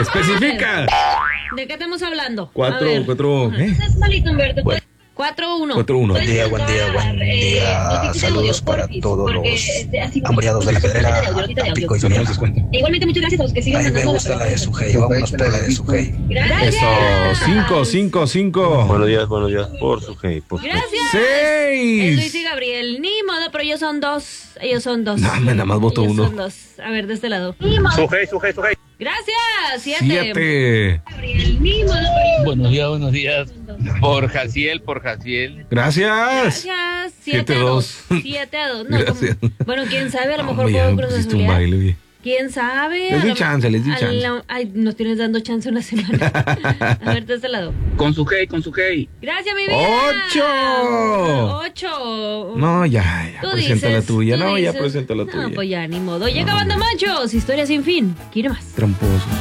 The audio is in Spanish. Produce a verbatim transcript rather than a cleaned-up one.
Especifica. ¿De qué estamos hablando? Cuatro, cuatro. ¿Eh? Cuatro, uno. Cuatro, uno. Buen día, buen día, buen día. Saludos para todos los hambriados de la pedrera, Tampico y Soriano. Igualmente, muchas gracias a los que siguen. A mí me gusta la de Sujei, vámonos por la de Sujei. Eso, cinco, cinco, cinco. Buenos días, buenos días. Por su hey, por su hey. Gracias. Es Luis y Seis. Gabriel. Ni modo, pero ellos son dos. Ellos son dos. No, me nada más voto Ellos uno. son dos. A ver, de este lado. Su hey, su hey, su hey. Gracias. Siete. Siete. Buenos días, buenos días. Por Jaciel, por Jaciel. Gracias. Gracias. Siete Siete, a dos. dos. Siete a dos. No, Gracias. como- bueno, quién sabe, a lo mejor Hombre, ya puedo me cruz pusiste un azulear. baile, oye. ¿Quién sabe? Les A di lo- chance, les di a chance. la- Ay, nos tienes dando chance una semana. A ver, de este lado. Con su hey, con su hey. Gracias, mi vida. ¡Ocho! Ocho. No, ya, ya. Tú Presenta la dices, tuya. tú No, ya dices. presenta la No, tuya. pues ya, ni modo. Llega Banda Machos, historia sin fin. Quiere más. Tramposos.